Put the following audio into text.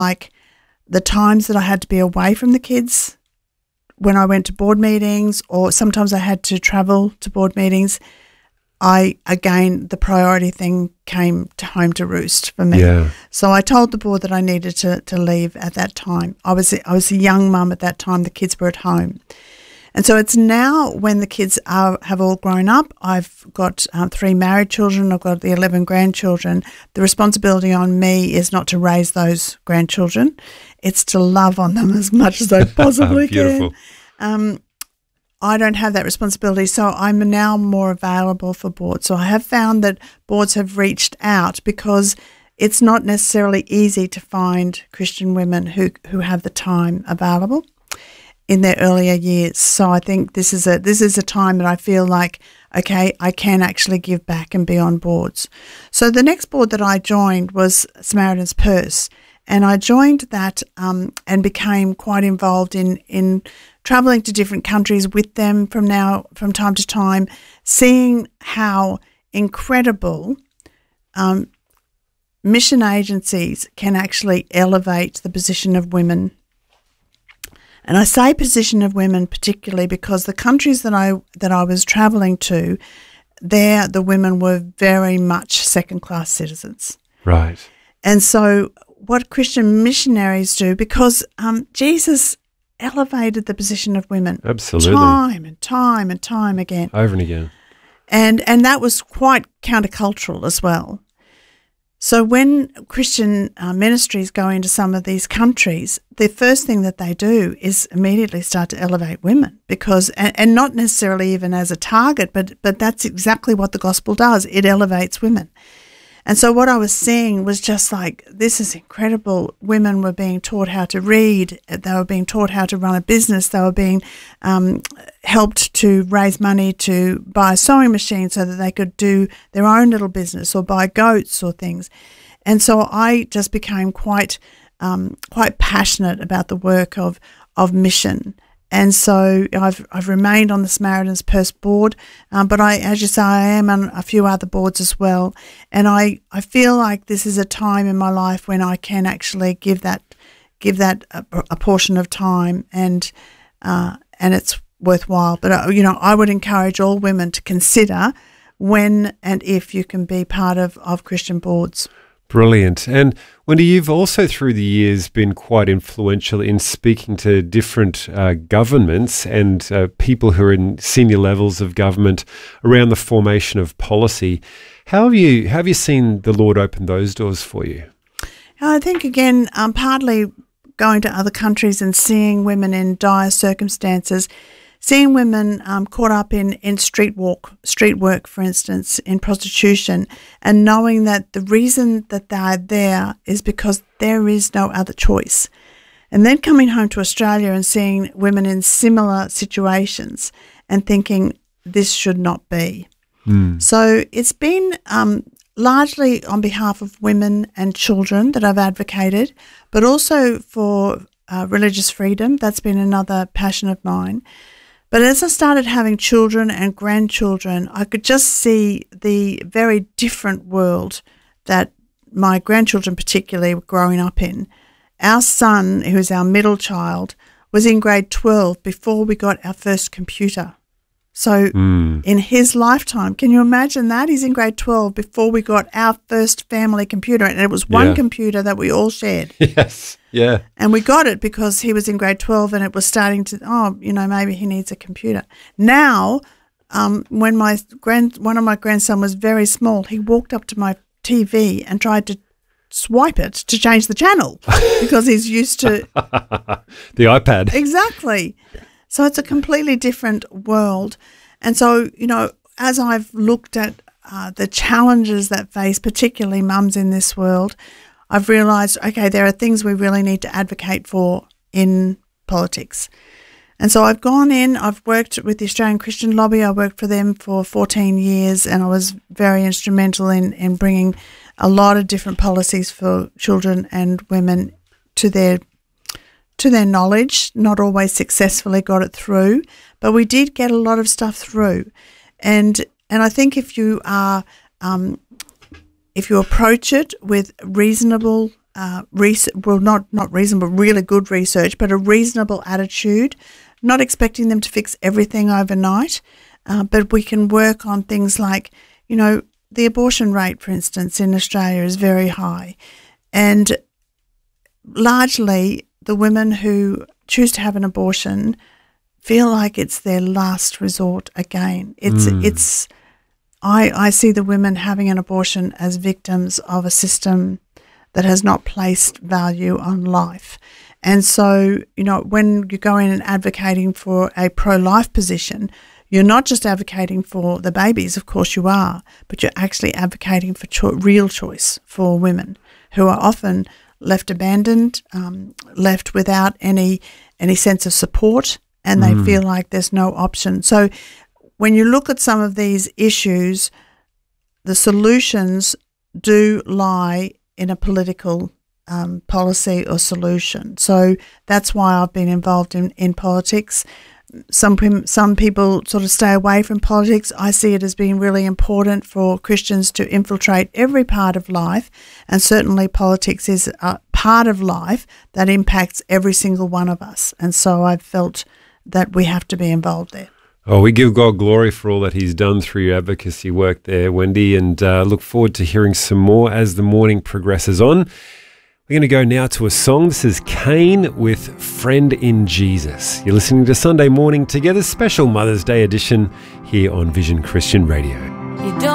like the times that I had to be away from the kids when I went to board meetings, or sometimes I had to travel to board meetings, the priority thing came to home to roost for me. Yeah. So I told the board that I needed to leave at that time. I was a young mum at that time. The kids were at home. And so it's now when the kids have all grown up. I've got 3 married children. I've got the 11 grandchildren. The responsibility on me is not to raise those grandchildren. It's to love on them as much as I possibly Beautiful. can. I don't have that responsibility, so I'm now more available for boards. So I have found that boards have reached out because it's not necessarily easy to find Christian women who have the time available in their earlier years. So I think this is a time that I feel like, okay, I can actually give back and be on boards. So the next board that I joined was Samaritan's Purse, and I joined that and became quite involved in travelling to different countries with them from time to time, seeing how incredible mission agencies can actually elevate the position of women. And I say position of women particularly because the countries that I was travelling to, there the women were very much second-class citizens. Right. And so what Christian missionaries do, because Jesus elevated the position of women. Absolutely. Time and time and time again. Over and again. And that was quite countercultural as well. So when Christian ministries go into some of these countries, the first thing that they do is immediately start to elevate women because, and not necessarily even as a target, but that's exactly what the gospel does. It elevates women. And so what I was seeing was just like, this is incredible. Women were being taught how to read. They were being taught how to run a business. They were being helped to raise money to buy a sewing machine so that they could do their own little business or buy goats or things. And so I just became quite passionate about the work of mission. And so I've remained on the Samaritan's Purse board, but as you say, I am on a few other boards as well. And I feel like this is a time in my life when I can actually give that a portion of time, and it's worthwhile. But I would encourage all women to consider when and if you can be part of Christian boards. Brilliant. And Wendy, you've also through the years been quite influential in speaking to different governments and people who are in senior levels of government around the formation of policy. How have you seen the Lord open those doors for you? I think, again, partly going to other countries and seeing women in dire circumstances, seeing women caught up in street work, for instance, in prostitution, and knowing that the reason that they are there is because there is no other choice. And then coming home to Australia and seeing women in similar situations and thinking this should not be. So it's been largely on behalf of women and children that I've advocated, but also for religious freedom. That's been another passion of mine. But as I started having children and grandchildren, I could just see the very different world that my grandchildren particularly were growing up in. Our son, who's our middle child, was in grade 12 before we got our first computer. So in his lifetime, can you imagine that? He's in grade 12 before we got our first family computer, and it was one computer that we all shared. Yes, yeah. And we got it because he was in grade 12 and it was starting to, maybe he needs a computer. Now, when one of my grandson was very small, he walked up to my TV and tried to swipe it to change the channel because he's used to the iPad. Exactly. So it's a completely different world. And so, as I've looked at the challenges that face particularly mums in this world, I've realised, okay, there are things we really need to advocate for in politics. And so I've gone in, I've worked with the Australian Christian Lobby. I worked for them for 14 years and I was very instrumental in bringing a lot of different policies for children and women to their knowledge. Not always successfully got it through, but we did get a lot of stuff through. And I think if you approach it with reasonable not reasonable, really good research, but a reasonable attitude, not expecting them to fix everything overnight, but we can work on things like, the abortion rate, for instance, in Australia is very high. And largely the women who choose to have an abortion feel like it's their last resort again. I see the women having an abortion as victims of a system that has not placed value on life. And so, when you go in and advocating for a pro-life position, you're not just advocating for the babies, of course you are, but you're actually advocating for real choice for women who are often left abandoned, left without any sense of support, and they feel like there's no option. So when you look at some of these issues, the solutions do lie in a political policy or solution. So that's why I've been involved in politics. Some people sort of stay away from politics. I see it as being really important for Christians to infiltrate every part of life, and certainly politics is a part of life that impacts every single one of us. And so I've felt that we have to be involved there. Oh, we give God glory for all that he's done through your advocacy work there, Wendy, and look forward to hearing some more as the morning progresses on. We're going to go now to a song. This is Cain with Friend in Jesus. You're listening to Sunday Morning Together, special Mother's Day edition here on Vision Christian Radio.